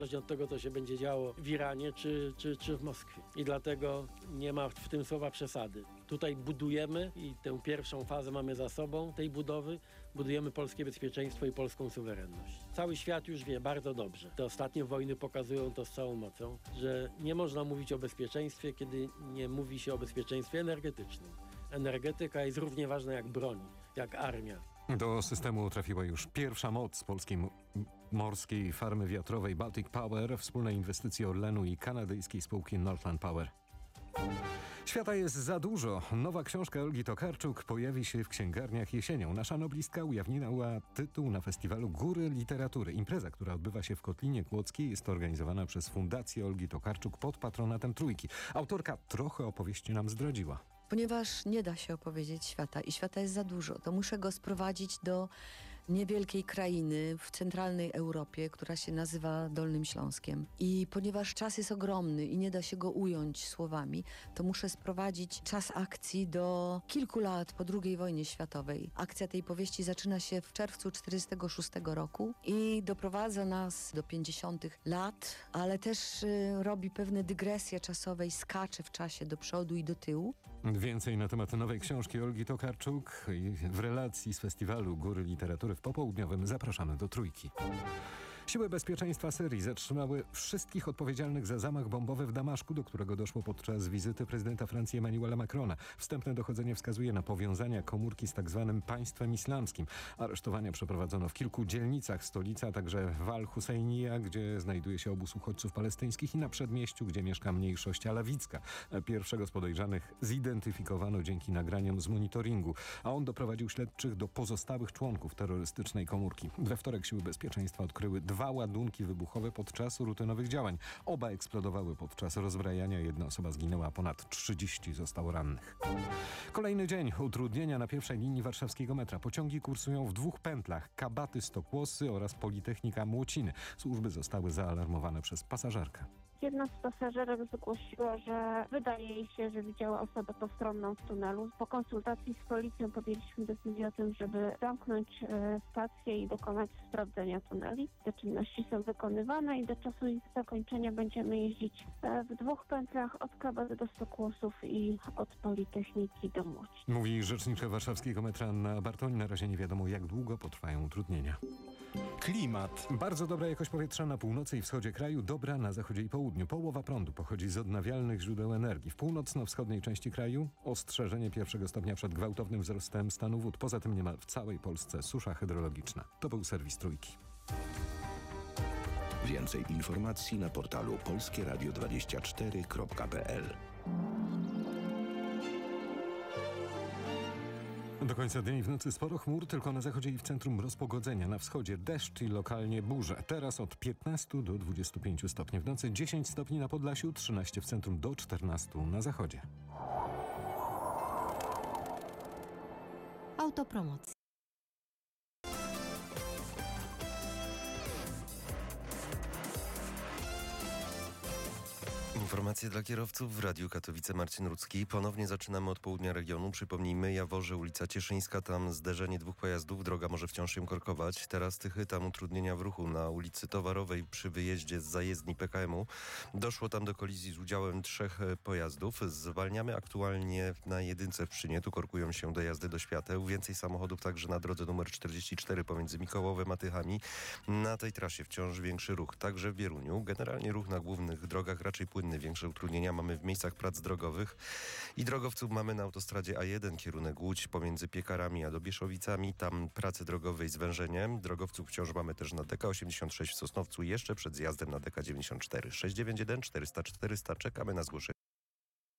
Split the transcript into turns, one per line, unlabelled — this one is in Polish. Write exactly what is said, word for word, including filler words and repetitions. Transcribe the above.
Zależnie od tego, co się będzie działo w Iranie czy, czy, czy w Moskwie. I dlatego nie ma w tym słowa przesady. Tutaj budujemy i tę pierwszą fazę mamy za sobą, tej budowy. Budujemy polskie bezpieczeństwo i polską suwerenność. Cały świat już wie bardzo dobrze. Te ostatnie wojny pokazują to z całą mocą, że nie można mówić o bezpieczeństwie, kiedy nie mówi się o bezpieczeństwie energetycznym. Energetyka jest równie ważna jak broń, jak armia.
Do systemu trafiła już pierwsza moc polskiej morskiej farmy wiatrowej Baltic Power, wspólnej inwestycji Orlenu i kanadyjskiej spółki Northland Power. Świata jest za dużo. Nowa książka Olgi Tokarczuk pojawi się w księgarniach jesienią. Nasza noblistka ujawniła tytuł na festiwalu Góry Literatury. Impreza, która odbywa się w Kotlinie Kłodzkiej, jest organizowana przez Fundację Olgi Tokarczuk pod patronatem Trójki. Autorka trochę opowieści nam zdradziła.
Ponieważ nie da się opowiedzieć świata i świata jest za dużo, to muszę go sprowadzić do niewielkiej krainy w centralnej Europie, która się nazywa Dolnym Śląskiem. I ponieważ czas jest ogromny i nie da się go ująć słowami, to muszę sprowadzić czas akcji do kilku lat po drugiej wojnie światowej. Akcja tej powieści zaczyna się w czerwcu tysiąc dziewięćset czterdziestego szóstego roku i doprowadza nas do pięćdziesiątych lat, ale też y, robi pewne dygresje czasowe i skacze w czasie do przodu i do tyłu.
Więcej na temat nowej książki Olgi Tokarczuk w relacji z festiwalu Góry Literatury w popołudniowym zapraszamy do Trójki. Siły bezpieczeństwa Syrii zatrzymały wszystkich odpowiedzialnych za zamach bombowy w Damaszku, do którego doszło podczas wizyty prezydenta Francji Emmanuela Macrona. Wstępne dochodzenie wskazuje na powiązania komórki z tzw. państwem islamskim. Aresztowania przeprowadzono w kilku dzielnicach stolicy, a także w Al-Husejnija, gdzie znajduje się obóz uchodźców palestyńskich, i na przedmieściu, gdzie mieszka mniejszość alawicka. Pierwszego z podejrzanych zidentyfikowano dzięki nagraniom z monitoringu, a on doprowadził śledczych do pozostałych członków terrorystycznej komórki. We wtorek siły bezpieczeństwa odkryły dwa ładunki wybuchowe podczas rutynowych działań. Oba eksplodowały podczas rozbrajania. Jedna osoba zginęła, a ponad trzydzieści zostało rannych. Kolejny dzień utrudnienia na pierwszej linii warszawskiego metra. Pociągi kursują w dwóch pętlach: Kabaty, Stokłosy oraz Politechnika Młociny. Służby zostały zaalarmowane przez pasażerkę.
Jedna z pasażerek zgłosiła, że wydaje jej się, że widziała osobę postronną w tunelu. Po konsultacji z policją podjęliśmy decyzję o tym, żeby zamknąć e, stację i dokonać sprawdzenia tuneli. Te czynności są wykonywane i do czasu ich zakończenia będziemy jeździć e, w dwóch pętlach od Kabaty do Stokłosów i od Politechniki do Młocin.
Mówi rzeczniczka warszawskiego metra Anna Bartoń. Na razie nie wiadomo, jak długo potrwają utrudnienia.
Klimat.
Bardzo dobra jakość powietrza na północy i wschodzie kraju, dobra na zachodzie i południu. Połowa prądu pochodzi z odnawialnych źródeł energii. W północno-wschodniej części kraju ostrzeżenie pierwszego stopnia przed gwałtownym wzrostem stanu wód. Poza tym niemal w całej Polsce susza hydrologiczna. To był serwis Trójki.
Więcej informacji na portalu polskie radio dwadzieścia cztery kropka p l.
Do końca dnia i w nocy sporo chmur, tylko na zachodzie i w centrum rozpogodzenia. Na wschodzie deszcz i lokalnie burze. Teraz od piętnastu do dwudziestu pięciu stopni. W nocy dziesięć stopni na Podlasiu, trzynaście w centrum, do czternastu na zachodzie.
Autopromocja.
Informacje dla kierowców w Radiu Katowice. Marcin Rudzki. Ponownie zaczynamy od południa regionu. Przypomnijmy, Jaworze, ulica Cieszyńska, tam zderzenie dwóch pojazdów. Droga może wciąż się korkować. Teraz Tychy, tam utrudnienia w ruchu na ulicy Towarowej przy wyjeździe z zajezdni P K M-u. Doszło tam do kolizji z udziałem trzech pojazdów. Zwalniamy aktualnie na jedynce w Pszczynie. Tu korkują się dojazdy do świateł. Więcej samochodów także na drodze numer czterdzieści cztery pomiędzy Mikołowem a Tychami. Na tej trasie wciąż większy ruch, także w Wieruniu. Generalnie ruch na głównych drogach raczej płynny. Większe utrudnienia mamy w miejscach prac drogowych i drogowców mamy na autostradzie A jeden, kierunek Łódź pomiędzy Piekarami a Dobieszowicami. Tam prace drogowe i zwężenie. Drogowców wciąż mamy też na D K osiemdziesiąt sześć w Sosnowcu, jeszcze przed zjazdem na D K dziewięćdziesiąt cztery. sześć dziewięć jeden czterysta czterysta. Czekamy na zgłoszenie.